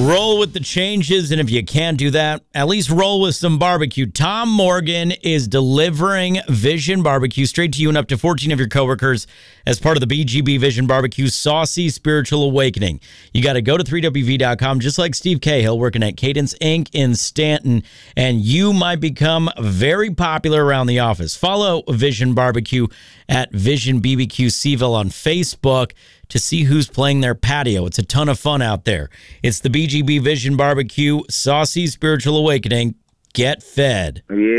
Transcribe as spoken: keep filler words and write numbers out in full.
Roll with the changes, and if you can't do that, at least roll with some barbecue. Tom Morgan is delivering Vision Barbecue straight to you and up to fourteen of your coworkers as part of the B G B Vision Barbecue Saucy Spiritual Awakening. You got to go to three W V dot com, just like Steve Cahill working at Cadence Incorporated in Stanton, and you might become very popular around the office. Follow Vision Barbecue at Vision B B Q Seville on Facebook to see who's playing their patio. It's a ton of fun out there. It's the B G B Vision Barbecue Saucy Spiritual Awakening. Get fed. Yeah.